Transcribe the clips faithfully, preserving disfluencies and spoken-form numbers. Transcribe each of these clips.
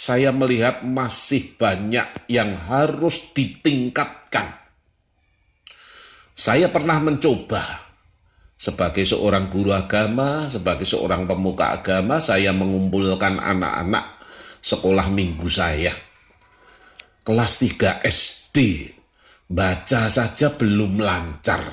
saya melihat masih banyak yang harus ditingkatkan. Saya pernah mencoba sebagai seorang guru agama, sebagai seorang pemuka agama, saya mengumpulkan anak-anak sekolah minggu saya. Kelas tiga S D, baca saja belum lancar.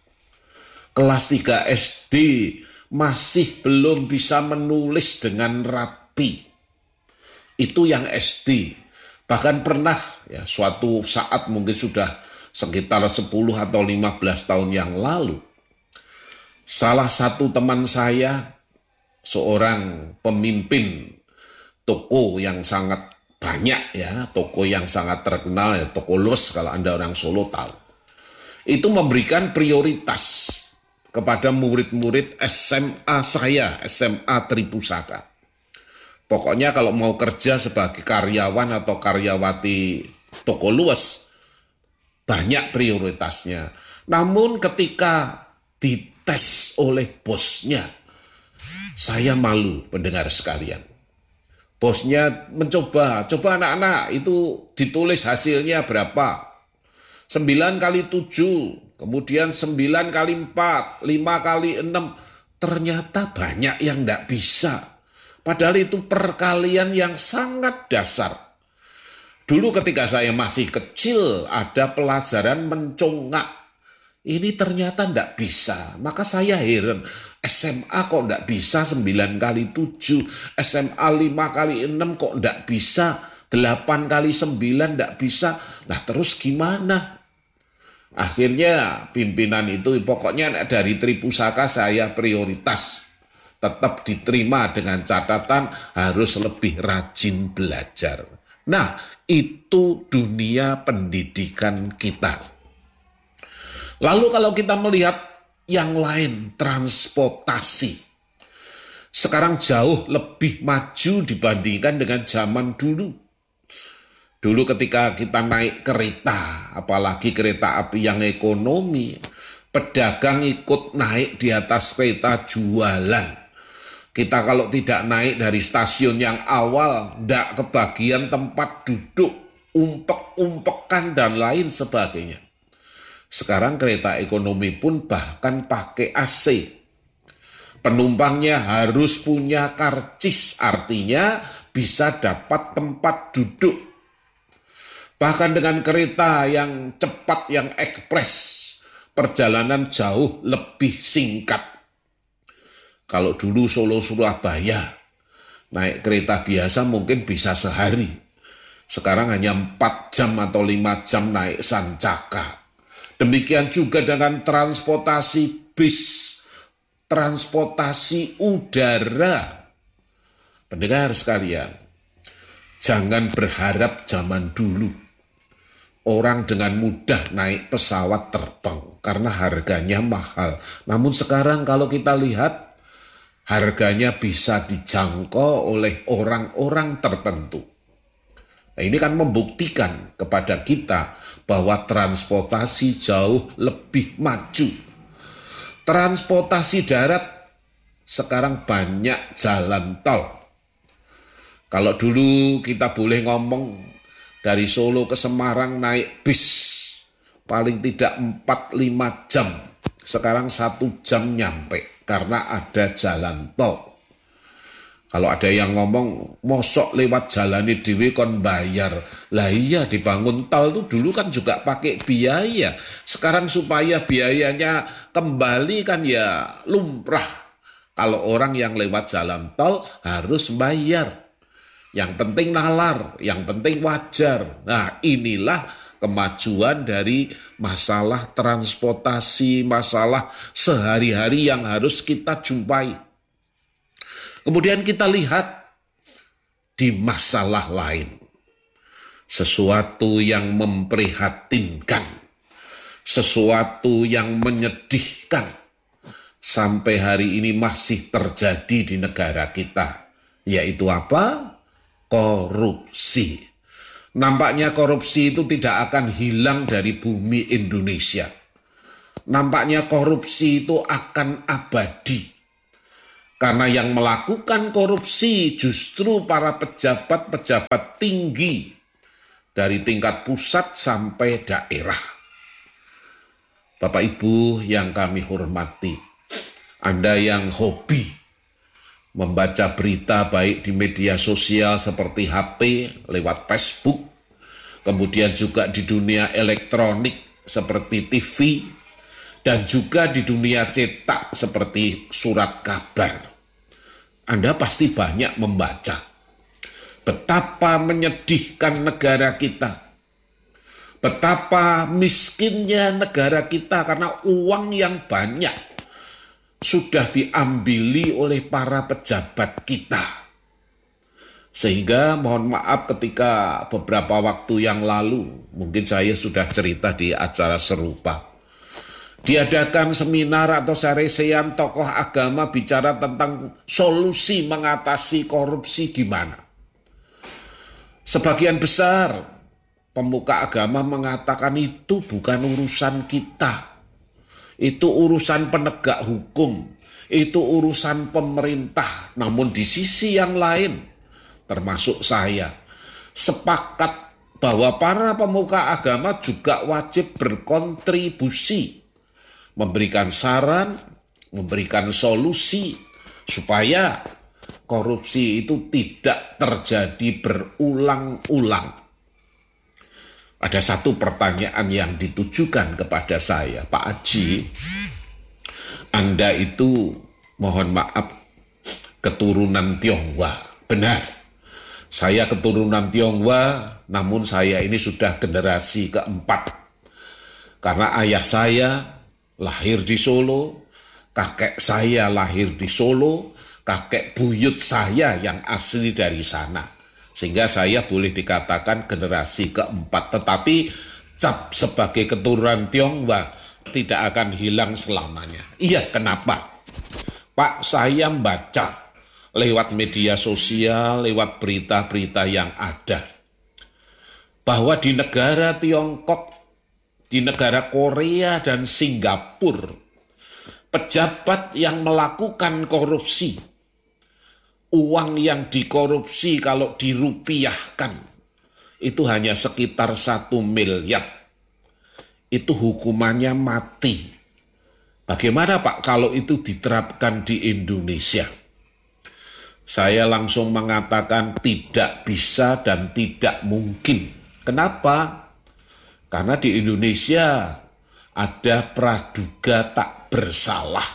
Kelas tiga S D masih belum bisa menulis dengan rapi. Itu yang S D. Bahkan pernah ya suatu saat mungkin sudah sekitar sepuluh atau lima belas tahun yang lalu, salah satu teman saya, seorang pemimpin toko yang sangat banyak ya, toko yang sangat terkenal ya, toko Los kalau Anda orang Solo tahu. Itu memberikan prioritas kepada murid-murid S M A saya, S M A Tripusaka. Pokoknya kalau mau kerja sebagai karyawan atau karyawati toko luas, banyak prioritasnya. Namun ketika dites oleh bosnya, saya malu pendengar sekalian. Bosnya mencoba, coba anak-anak itu ditulis hasilnya berapa. sembilan kali tujuh, kemudian sembilan kali empat, lima kali enam. Ternyata banyak yang tidak bisa. Padahal itu perkalian yang sangat dasar. Dulu ketika saya masih kecil, ada pelajaran mencongak. Ini ternyata tidak bisa. Maka saya heran, S M A kok tidak bisa sembilan kali tujuh, S M A lima kali enam kok tidak bisa, delapan kali sembilan tidak bisa. Nah terus gimana? Akhirnya pimpinan itu, pokoknya dari Tripusaka saya prioritas. Tetap diterima dengan catatan harus lebih rajin belajar. Nah itu dunia pendidikan kita. Lalu kalau kita melihat yang lain, transportasi. Sekarang jauh lebih maju dibandingkan dengan zaman dulu. Dulu ketika kita naik kereta, apalagi kereta api yang ekonomi, pedagang ikut naik di atas kereta jualan. Kita kalau tidak naik dari stasiun yang awal, tidak kebagian tempat duduk, umpek-umpekan dan lain sebagainya. Sekarang kereta ekonomi pun bahkan pakai A C. Penumpangnya harus punya karcis, artinya bisa dapat tempat duduk. Bahkan dengan kereta yang cepat, yang ekspres, perjalanan jauh lebih singkat. Kalau dulu Solo Surabaya, naik kereta biasa mungkin bisa sehari. Sekarang hanya empat jam atau lima jam naik Sancaka. Demikian juga dengan transportasi bis, transportasi udara. Pendengar sekalian, jangan berharap zaman dulu orang dengan mudah naik pesawat terbang karena harganya mahal. Namun sekarang kalau kita lihat, harganya bisa dijangkau oleh orang-orang tertentu. Nah, ini kan membuktikan kepada kita bahwa transportasi jauh lebih maju. Transportasi darat sekarang banyak jalan tol. Kalau dulu kita boleh ngomong dari Solo ke Semarang naik bis, paling tidak empat lima jam. Sekarang satu jam nyampe karena ada jalan tol. Kalau ada yang ngomong, mosok lewat jalani dhewe kon bayar. Lah iya, dibangun tol itu dulu kan juga pakai biaya. Sekarang supaya biayanya kembali kan ya lumrah. Kalau orang yang lewat jalan tol harus bayar. Yang penting nalar, yang penting wajar. Nah inilah kemajuan dari masalah transportasi, masalah sehari-hari yang harus kita jumpai. Kemudian kita lihat di masalah lain, sesuatu yang memprihatinkan, sesuatu yang menyedihkan, sampai hari ini masih terjadi di negara kita, yaitu apa? Korupsi. Nampaknya korupsi itu tidak akan hilang dari bumi Indonesia. Nampaknya korupsi itu akan abadi. Karena yang melakukan korupsi justru para pejabat-pejabat tinggi dari tingkat pusat sampai daerah. Bapak Ibu yang kami hormati, Anda yang hobi membaca berita baik di media sosial seperti H P, lewat Facebook, kemudian juga di dunia elektronik seperti T V, dan juga di dunia cetak seperti surat kabar. Anda pasti banyak membaca betapa menyedihkan negara kita, betapa miskinnya negara kita karena uang yang banyak sudah diambili oleh para pejabat kita. Sehingga mohon maaf ketika beberapa waktu yang lalu, mungkin saya sudah cerita di acara serupa, diadakan seminar atau saresean tokoh agama bicara tentang solusi mengatasi korupsi gimana. Sebagian besar pemuka agama mengatakan itu bukan urusan kita. Itu urusan penegak hukum, itu urusan pemerintah. Namun di sisi yang lain, termasuk saya, sepakat bahwa para pemuka agama juga wajib berkontribusi, memberikan saran, memberikan solusi, supaya korupsi itu tidak terjadi berulang-ulang. Ada satu pertanyaan yang ditujukan kepada saya, Pak Haji, Anda itu mohon maaf keturunan Tionghoa. Benar, saya keturunan Tionghoa, namun saya ini sudah generasi keempat. Karena ayah saya lahir di Solo, kakek saya lahir di Solo, kakek buyut saya yang asli dari sana. Sehingga saya boleh dikatakan generasi keempat. Tetapi cap sebagai keturunan Tionghoa tidak akan hilang selamanya. Iya, kenapa? Pak, saya membaca lewat media sosial, lewat berita-berita yang ada, bahwa di negara Tiongkok, di negara Korea dan Singapura, pejabat yang melakukan korupsi, uang yang dikorupsi kalau dirupiahkan, itu hanya sekitar satu miliar. Itu hukumannya mati. Bagaimana Pak kalau itu diterapkan di Indonesia? Saya langsung mengatakan tidak bisa dan tidak mungkin. Kenapa? Karena di Indonesia ada praduga tak bersalah.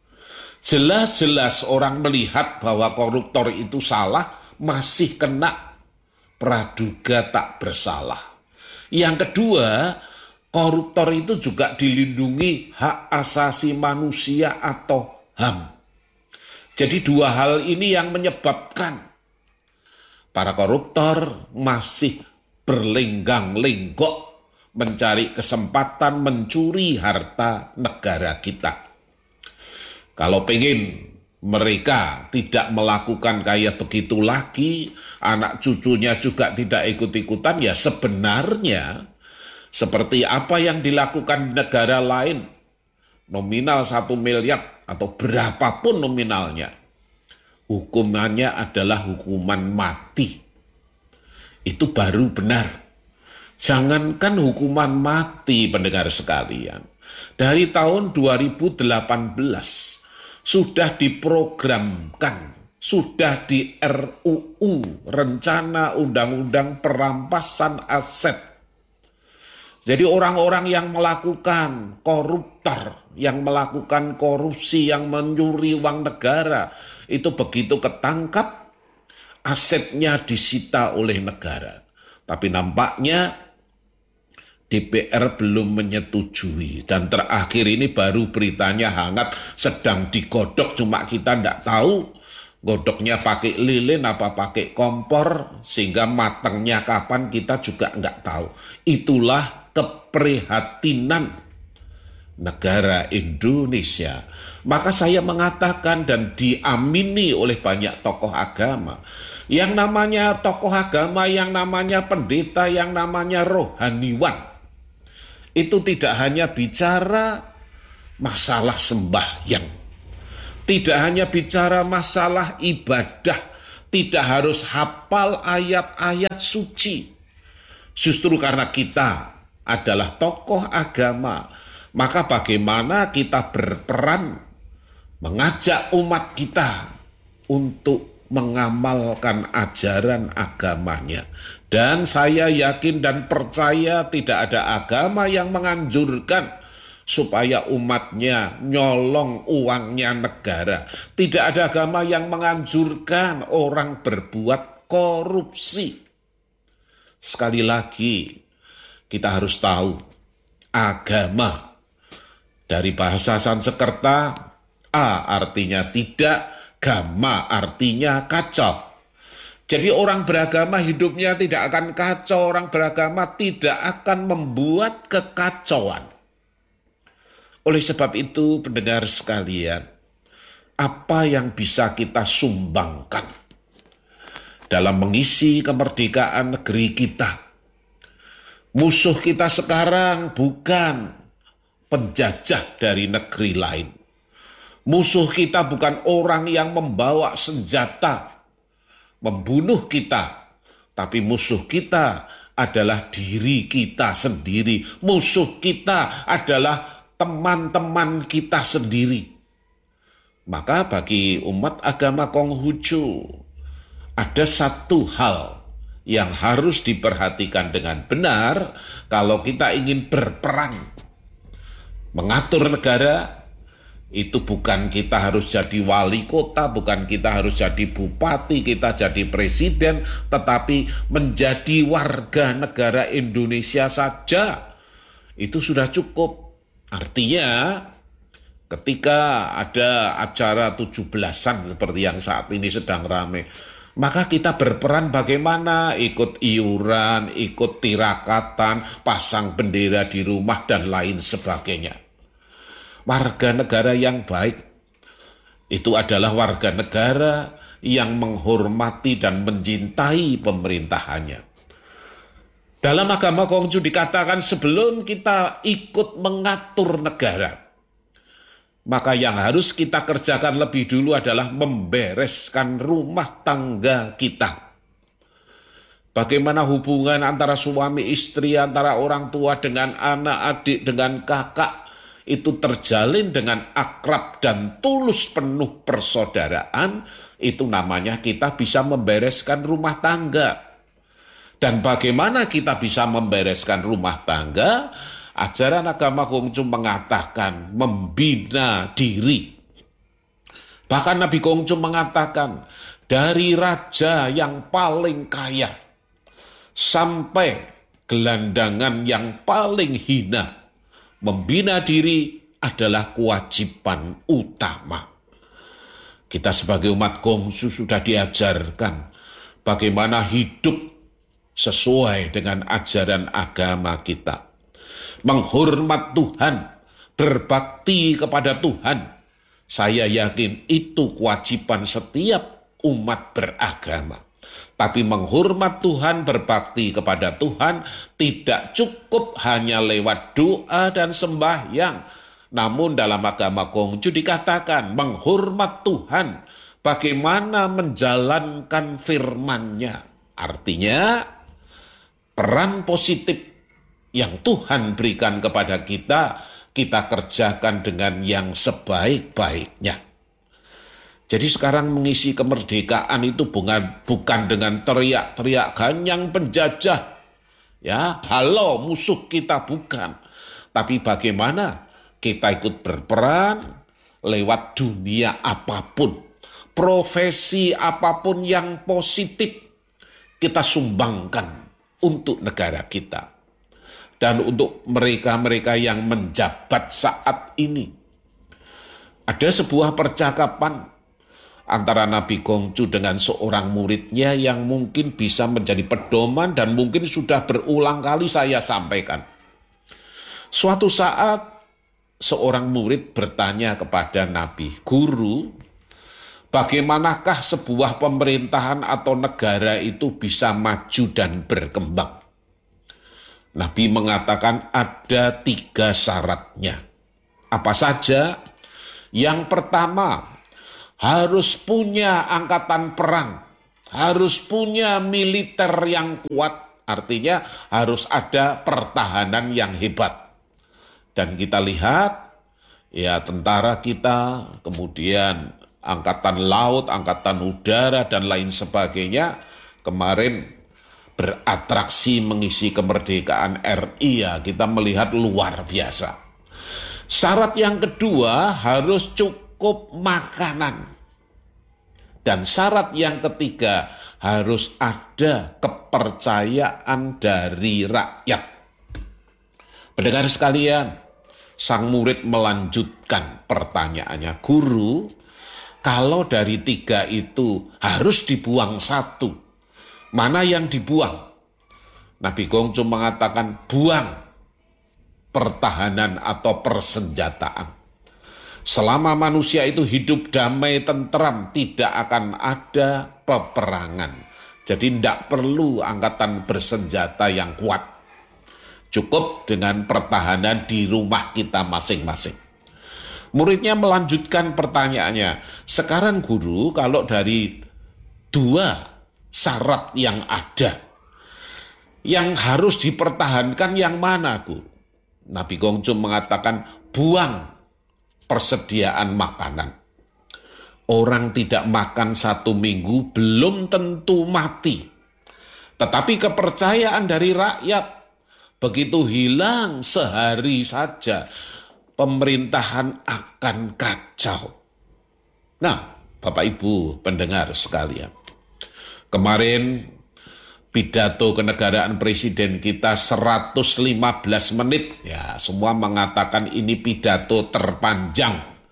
Jelas-jelas orang melihat bahwa koruptor itu salah, masih kena praduga tak bersalah. Yang kedua, koruptor itu juga dilindungi hak asasi manusia atau H A M. Jadi dua hal ini yang menyebabkan para koruptor masih berlenggak-lenggok mencari kesempatan mencuri harta negara kita. Kalau pengen mereka tidak melakukan kayak begitu lagi, anak cucunya juga tidak ikut-ikutan, ya sebenarnya seperti apa yang dilakukan di negara lain, nominal satu miliar atau berapapun nominalnya, hukumannya adalah hukuman mati. Itu baru benar. Jangankan hukuman mati, pendengar sekalian. Dari tahun dua ribu delapan belas sudah diprogramkan, sudah di R U U, Rencana Undang-Undang Perampasan Aset. Jadi orang-orang yang melakukan koruptor, yang melakukan korupsi, yang mencuri uang negara, itu begitu ketangkap, asetnya disita oleh negara. Tapi nampaknya D P R belum menyetujui, dan terakhir ini baru beritanya hangat sedang digodok, cuma kita tidak tahu godoknya pakai lilin apa pakai kompor, sehingga matangnya kapan kita juga nggak tahu. Itulah keprihatinan negara Indonesia. Maka saya mengatakan dan diamini oleh banyak tokoh agama, yang namanya tokoh agama, yang namanya pendeta, yang namanya rohaniwan, itu tidak hanya bicara masalah sembahyang, Tidak hanya bicara masalah ibadah, tidak harus hafal ayat-ayat suci. Justru karena kita adalah tokoh agama, maka bagaimana kita berperan mengajak umat kita untuk mengamalkan ajaran agamanya. Dan saya yakin dan percaya tidak ada agama yang menganjurkan supaya umatnya nyolong uangnya negara. Tidak ada agama yang menganjurkan orang berbuat korupsi. Sekali lagi, kita harus tahu, agama dari bahasa Sanskerta, a artinya tidak, gama artinya kacau. Jadi orang beragama hidupnya tidak akan kacau, orang beragama tidak akan membuat kekacauan. Oleh sebab itu, pendengar sekalian, apa yang bisa kita sumbangkan dalam mengisi kemerdekaan negeri kita? Musuh kita sekarang bukan penjajah dari negeri lain. Musuh kita bukan orang yang membawa senjata membunuh kita, tapi musuh kita adalah diri kita sendiri. Musuh kita adalah teman-teman kita sendiri. Maka bagi umat agama Konghucu, ada satu hal yang harus diperhatikan dengan benar kalau kita ingin berperang mengatur negara. Itu bukan kita harus jadi wali kota, bukan kita harus jadi bupati, kita jadi presiden, tetapi menjadi warga negara Indonesia saja. Itu sudah cukup. Artinya ketika ada acara tujuh belasan seperti yang saat ini sedang ramai, maka kita berperan bagaimana? Ikut iuran, ikut tirakatan, pasang bendera di rumah, dan lain sebagainya. Warga negara yang baik itu adalah warga negara yang menghormati dan mencintai pemerintahannya. Dalam agama Konghucu dikatakan sebelum kita ikut mengatur negara, maka yang harus kita kerjakan lebih dulu adalah membereskan rumah tangga kita. Bagaimana hubungan antara suami istri, antara orang tua dengan anak, adik dengan kakak, itu terjalin dengan akrab dan tulus penuh persaudaraan, itu namanya kita bisa membereskan rumah tangga. Dan bagaimana kita bisa membereskan rumah tangga? Ajaran agama Konghucu mengatakan membina diri. Bahkan Nabi Konghucu mengatakan, dari raja yang paling kaya sampai gelandangan yang paling hina, membina diri adalah kewajiban utama. Kita sebagai umat Konghucu sudah diajarkan bagaimana hidup sesuai dengan ajaran agama kita. Menghormat Tuhan, berbakti kepada Tuhan. Saya yakin itu kewajiban setiap umat beragama. Tapi menghormat Tuhan, berbakti kepada Tuhan tidak cukup hanya lewat doa dan sembahyang. Namun dalam agama Konghucu dikatakan menghormat Tuhan, bagaimana menjalankan firman-Nya. Artinya peran positif yang Tuhan berikan kepada kita, kita kerjakan dengan yang sebaik-baiknya. Jadi sekarang mengisi kemerdekaan itu bukan, bukan dengan teriak-teriak ganyang penjajah. Ya, halo musuh kita, bukan. Tapi bagaimana kita ikut berperan lewat dunia apapun. Profesi apapun yang positif kita sumbangkan untuk negara kita. Dan untuk mereka-mereka yang menjabat saat ini. Ada sebuah percakapan antara Nabi Konghucu dengan seorang muridnya yang mungkin bisa menjadi pedoman dan mungkin sudah berulang kali saya sampaikan. Suatu saat seorang murid bertanya kepada Nabi, "Guru, bagaimanakah sebuah pemerintahan atau negara itu bisa maju dan berkembang?" Nabi mengatakan ada tiga syaratnya. Apa saja? Yang pertama, harus punya angkatan perang, harus punya militer yang kuat, artinya harus ada pertahanan yang hebat. Dan kita lihat, ya tentara kita, kemudian angkatan laut, angkatan udara, dan lain sebagainya, kemarin beratraksi mengisi kemerdekaan R I, ya kita melihat luar biasa. Syarat yang kedua harus cukup makanan. Dan syarat yang ketiga harus ada kepercayaan dari rakyat. Pendengar sekalian, sang murid melanjutkan pertanyaannya, guru, kalau dari tiga itu harus dibuang satu, mana yang dibuang? Nabi Gongcu mengatakan buang pertahanan atau persenjataan. Selama manusia itu hidup damai tentram, tidak akan ada peperangan. Jadi tidak perlu angkatan bersenjata yang kuat. Cukup dengan pertahanan di rumah kita masing-masing. Muridnya melanjutkan pertanyaannya, sekarang guru, kalau dari dua syarat yang ada, yang harus dipertahankan yang mana, guru? Nabi Gongcu mengatakan buang persediaan makanan. Orang tidak makan satu minggu belum tentu mati. Tetapi kepercayaan dari rakyat begitu hilang sehari saja, pemerintahan akan kacau. Nah, Bapak Ibu pendengar sekalian, kemarin pidato kenegaraan presiden kita seratus lima belas menit. Ya, semua mengatakan ini pidato terpanjang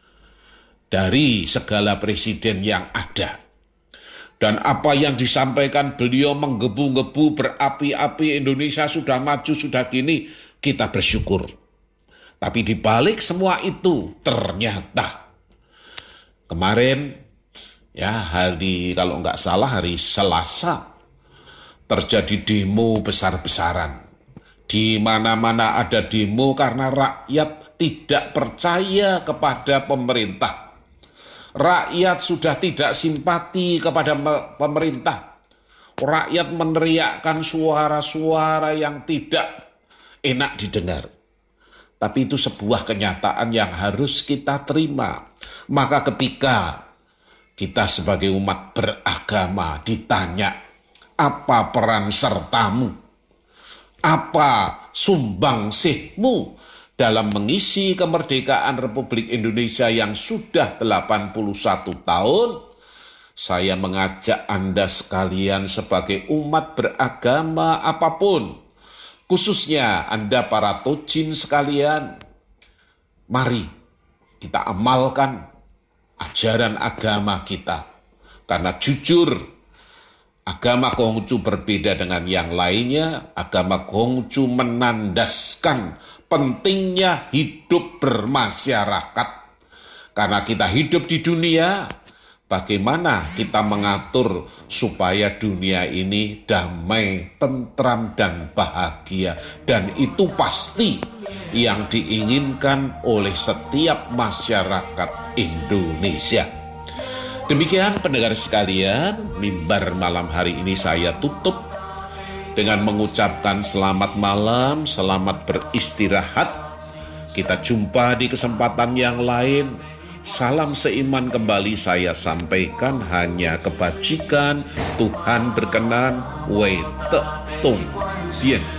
dari segala presiden yang ada. Dan apa yang disampaikan beliau menggebu-gebu, berapi-api, Indonesia sudah maju, sudah gini, kita bersyukur. Tapi di balik semua itu ternyata kemarin, ya hari kalau nggak salah hari Selasa, terjadi demo besar-besaran. Di mana-mana ada demo karena rakyat tidak percaya kepada pemerintah. Rakyat sudah tidak simpati kepada pemerintah. Rakyat meneriakkan suara-suara yang tidak enak didengar. Tapi itu sebuah kenyataan yang harus kita terima. Maka ketika kita sebagai umat beragama ditanya, apa peran sertamu? Apa sumbangsihmu dalam mengisi kemerdekaan Republik Indonesia yang sudah delapan puluh satu tahun? Saya mengajak Anda sekalian sebagai umat beragama apapun, khususnya Anda para tojin sekalian, mari kita amalkan ajaran agama kita. Karena jujur, agama Konghucu berbeda dengan yang lainnya. Agama Konghucu menandaskan pentingnya hidup bermasyarakat. Karena kita hidup di dunia, bagaimana kita mengatur supaya dunia ini damai, tentram, dan bahagia. Dan itu pasti yang diinginkan oleh setiap masyarakat Indonesia. Demikian pendengar sekalian, mimbar malam hari ini saya tutup dengan mengucapkan selamat malam, selamat beristirahat. Kita jumpa di kesempatan yang lain. Salam seiman kembali saya sampaikan, hanya kebajikan, Tuhan berkenan, Wei Te Tung Dien.